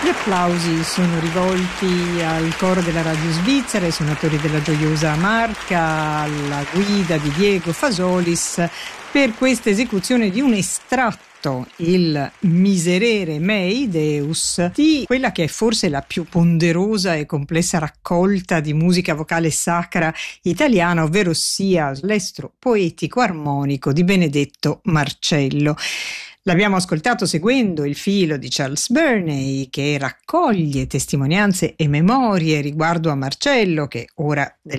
Gli applausi sono rivolti al coro della Radio Svizzera, ai suonatori della Gioiosa Marca, alla guida di Diego Fasolis per questa esecuzione di un estratto, il Miserere Mei Deus, di quella che è forse la più ponderosa e complessa raccolta di musica vocale sacra italiana, ovvero sia l'estro poetico armonico di Benedetto Marcello. L'abbiamo ascoltato seguendo il filo di Charles Burney, che raccoglie testimonianze e memorie riguardo a Marcello, che ora del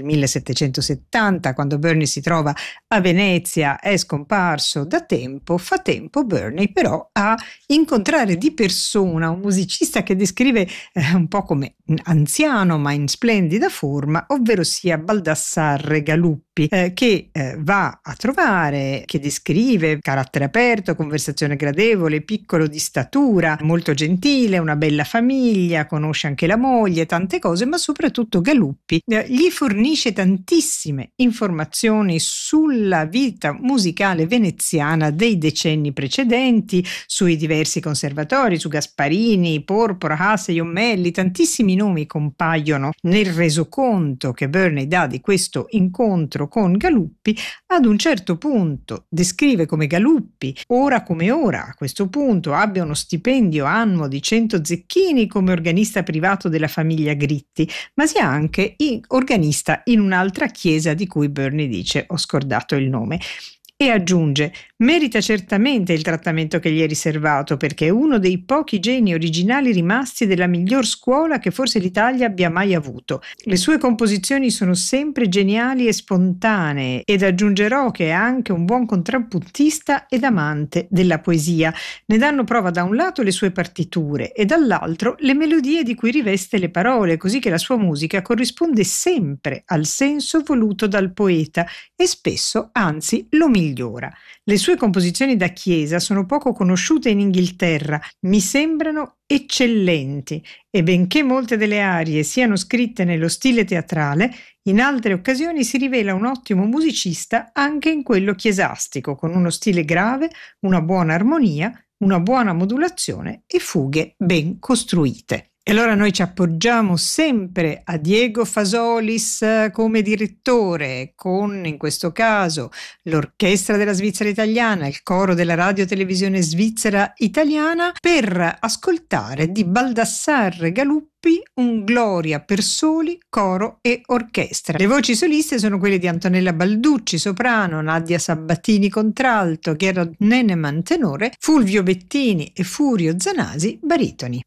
1770, quando Burney si trova a Venezia, è scomparso da tempo. Fa tempo Burney però a incontrare di persona un musicista che descrive un po' come anziano ma in splendida forma, ovvero sia Baldassarre Galuppi, che va a trovare, che descrive carattere aperto, conversazione gradevole, piccolo di statura, molto gentile, una bella famiglia, conosce anche la moglie, tante cose, ma soprattutto Galuppi gli fornisce tantissime informazioni sulla vita musicale veneziana dei decenni precedenti, sui diversi conservatori, su Gasparini, Porpora, Hasse, Jommelli, tantissimi nomi compaiono nel resoconto che Burney dà di questo incontro con Galuppi. Ad un certo punto descrive come Galuppi, ora come ora, a questo punto abbia uno stipendio annuo di 100 zecchini come organista privato della famiglia Gritti, ma sia anche organista in un'altra chiesa di cui Burney dice ho scordato il nome. E aggiunge: merita certamente il trattamento che gli è riservato, perché è uno dei pochi geni originali rimasti della miglior scuola che forse l'Italia abbia mai avuto. Le sue composizioni sono sempre geniali e spontanee, ed aggiungerò che è anche un buon contrappuntista ed amante della poesia. Ne danno prova da un lato le sue partiture e dall'altro le melodie di cui riveste le parole, così che la sua musica corrisponde sempre al senso voluto dal poeta e spesso, anzi, lo migliora. Le sue composizioni da chiesa sono poco conosciute in Inghilterra, mi sembrano eccellenti, e benché molte delle arie siano scritte nello stile teatrale, in altre occasioni si rivela un ottimo musicista anche in quello chiesastico, con uno stile grave, una buona armonia, una buona modulazione e fughe ben costruite. E allora noi ci appoggiamo sempre a Diego Fasolis come direttore, con in questo caso l'Orchestra della Svizzera Italiana, il coro della Radio Televisione Svizzera Italiana, per ascoltare di Baldassarre Galuppi un Gloria per soli, coro e orchestra. Le voci soliste sono quelle di Antonella Balducci, soprano, Nadia Sabbatini, contralto, Gerard Neneman, tenore, Fulvio Bettini e Furio Zanasi, baritoni.